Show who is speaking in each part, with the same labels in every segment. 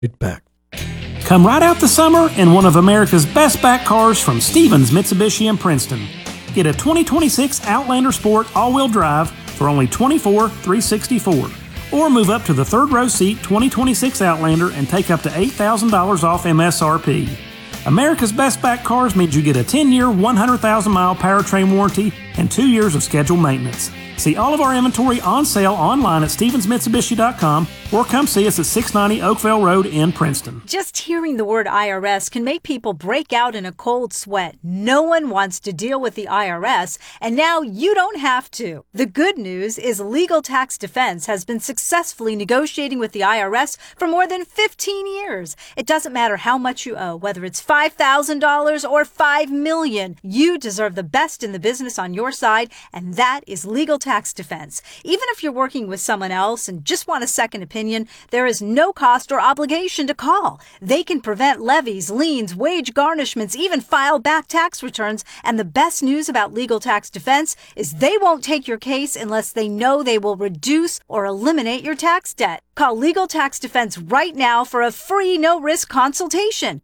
Speaker 1: Right back.
Speaker 2: Come right out the summer in one of America's best back cars from Stevens Mitsubishi in Princeton. Get a 2026 Outlander Sport all-wheel drive for only $24,364. Or move up to the third row seat 2026 Outlander and take up to $8,000 off MSRP. America's best back cars means you get a 10-year, 100,000-mile powertrain warranty and 2 years of scheduled maintenance. See all of our inventory on sale online at StevensMitsubishi.com or come see us at 690 Oakville Road in Princeton.
Speaker 3: Just hearing the word IRS can make people break out in a cold sweat. No one wants to deal with the IRS, and now you don't have to. The good news is Legal Tax Defense has been successfully negotiating with the IRS for more than 15 years. It doesn't matter how much you owe, whether it's $5,000 or $5 million. You deserve the best in the business on your side, and that is Legal Tax Defense. Even if you're working with someone else and just want a second opinion, there is no cost or obligation to call. They can prevent levies, liens, wage garnishments, even file back tax returns. And the best news about Legal Tax Defense is they won't take your case unless they know they will reduce or eliminate your tax debt. Call Legal Tax Defense right now for a free no-risk consultation.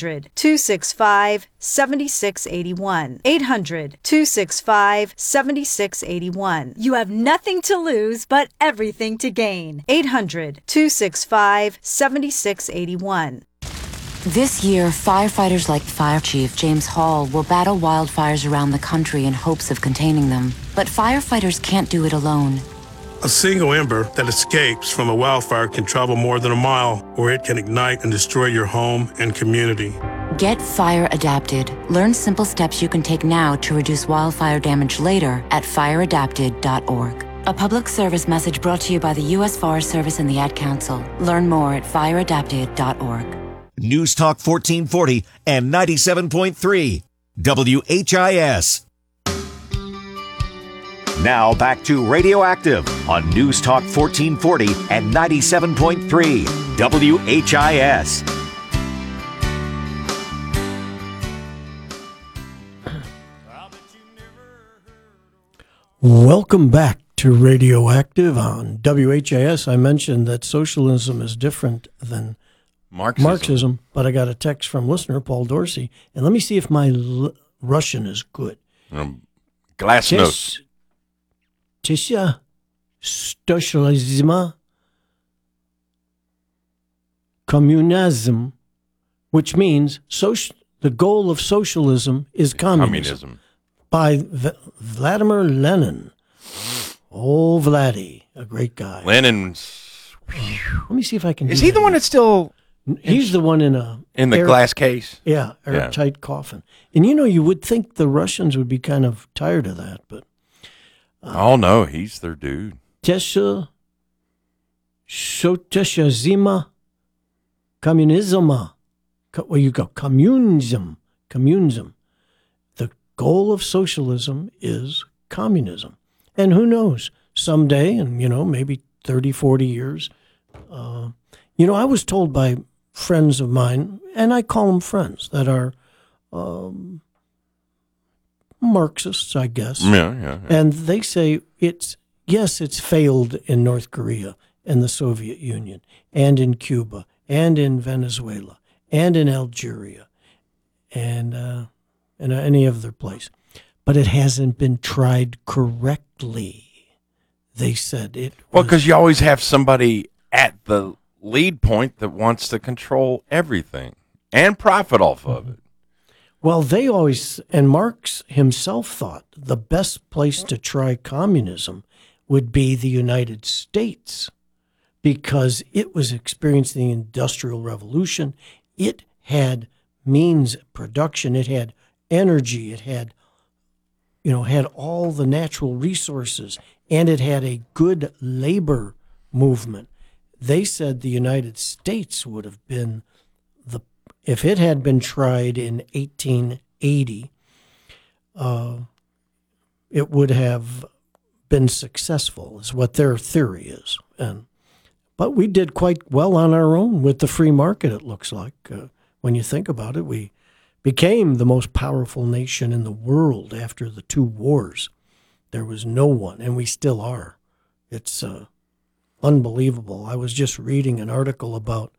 Speaker 3: 800-265-7681. 800-265-7681. You have nothing to lose but everything to gain. 800-265-7681.
Speaker 4: This year, firefighters like Fire Chief James Hall will battle wildfires around the country in hopes of containing them. But firefighters can't do it alone.
Speaker 5: A single ember that escapes from a wildfire can travel more than a mile, or it can ignite and destroy your home and community.
Speaker 4: Get fire adapted. Learn simple steps you can take now to reduce wildfire damage later at fireadapted.org. A public service message brought to you by the U.S. Forest Service and the Ad Council. Learn more at fireadapted.org.
Speaker 6: News Talk 1440 and 97.3 WHIS. Now back to Radioactive on News Talk 1440 and 97.3 WHIS.
Speaker 1: Welcome back to Radioactive on WHIS. I mentioned that socialism is different than Marxism, but I got a text from listener Paul Dorsey, and let me see if my Russian is good.
Speaker 7: Glasnost.
Speaker 1: Tisha socialism, communism, which means the goal of socialism is communism. By Vladimir Lenin. Oh, Vladdy, a great guy.
Speaker 7: Lenin's.
Speaker 1: Let me see if I can.
Speaker 7: Is he the one that's still?
Speaker 1: He's the one in
Speaker 7: the glass case.
Speaker 1: Yeah, airtight coffin. And you would think the Russians would be kind of tired of that, but.
Speaker 7: Oh no, he's their dude.
Speaker 1: Tesha, Shoteshazima, communism. Well, you go communism. The goal of socialism is communism. And who knows, someday, and maybe 30, 40 years, I was told by friends of mine, and I call them friends, that are Marxists, I guess.
Speaker 7: Yeah.
Speaker 1: And they say it's failed in North Korea and the Soviet Union and in Cuba and in Venezuela and in Algeria and any other place. But it hasn't been tried correctly. They said it.
Speaker 7: Well, because you always have somebody at the lead point that wants to control everything and profit off of it.
Speaker 1: Well, they always, and Marx himself thought the best place to try communism would be the United States because it was experiencing the Industrial Revolution. It had means production. It had energy. It had, had all the natural resources, and it had a good labor movement. They said the United States would have been if it had been tried in 1880, it would have been successful, is what their theory is. But we did quite well on our own with the free market, it looks like. When you think about it, we became the most powerful nation in the world after the two wars. There was no one, and we still are. It's unbelievable. I was just reading an article about